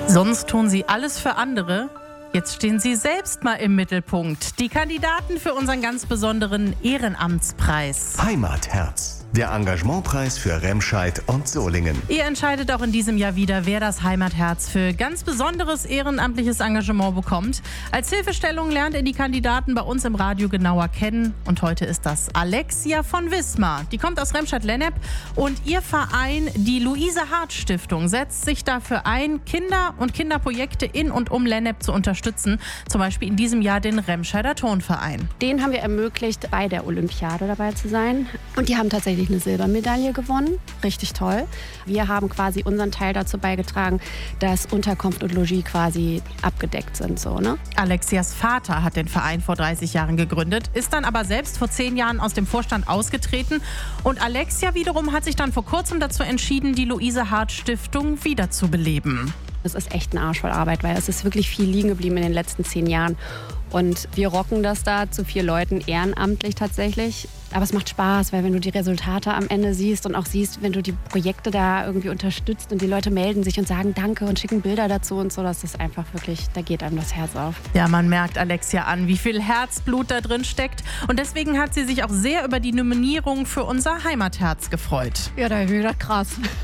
Sonst tun sie alles für andere. Jetzt stehen sie selbst mal im Mittelpunkt. Die Kandidaten für unseren ganz besonderen Ehrenamtspreis. Heimatherz, der Engagementpreis für Remscheid und Solingen. Ihr entscheidet auch in diesem Jahr wieder, wer das Heimatherz für ganz besonderes ehrenamtliches Engagement bekommt. Als Hilfestellung lernt ihr die Kandidaten bei uns im Radio genauer kennen. Und heute ist das Alexia von Wismar. Die kommt aus Remscheid-Lennep und ihr Verein, die Luise-Hart-Stiftung, setzt sich dafür ein, Kinder und Kinderprojekte in und um Lennep zu unterstützen. Zum Beispiel in diesem Jahr den Remscheider Turnverein. Den haben wir ermöglicht, bei der Olympiade dabei zu sein. Und die haben tatsächlich eine Silbermedaille gewonnen. Richtig toll. Wir haben quasi unseren Teil dazu beigetragen, dass Unterkunft und Logis quasi abgedeckt sind. So, Alexias Vater hat den Verein vor 30 Jahren gegründet, ist dann aber selbst vor 10 Jahren aus dem Vorstand ausgetreten. Und Alexia wiederum hat sich dann vor kurzem dazu entschieden, die Luise-Hart-Stiftung wiederzubeleben. Es ist echt eine Arsch voll Arbeit, weil es ist wirklich viel liegen geblieben in den letzten 10 Jahren. Und wir rocken das da zu 4 Leuten ehrenamtlich tatsächlich. Aber es macht Spaß, weil wenn du die Resultate am Ende siehst und auch siehst, wenn du die Projekte da irgendwie unterstützt und die Leute melden sich und sagen Danke und schicken Bilder dazu und so, das ist einfach wirklich, da geht einem das Herz auf. Ja, man merkt Alexia an, wie viel Herzblut da drin steckt. Und deswegen hat sie sich auch sehr über die Nominierung für unser Heimatherz gefreut. Ja, da habe ich gedacht, krass.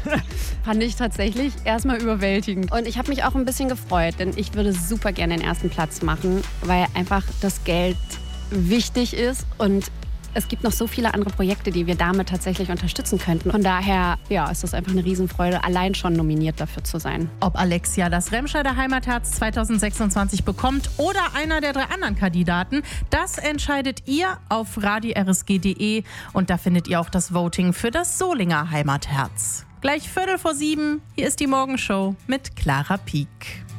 Fand ich tatsächlich erstmal überwältigend. Und ich habe mich auch ein bisschen gefreut, denn ich würde super gerne den ersten Platz machen, weil einfach das Geld wichtig ist und es gibt noch so viele andere Projekte, die wir damit tatsächlich unterstützen könnten. Von daher ist das einfach eine Riesenfreude, allein schon nominiert dafür zu sein. Ob Alexia das Remscheider Heimatherz 2026 bekommt oder einer der 3 anderen Kandidaten, das entscheidet ihr auf radio-rsg.de und da findet ihr auch das Voting für das Solinger Heimatherz. Gleich 7:15, hier ist die Morgenshow mit Clara Pieck.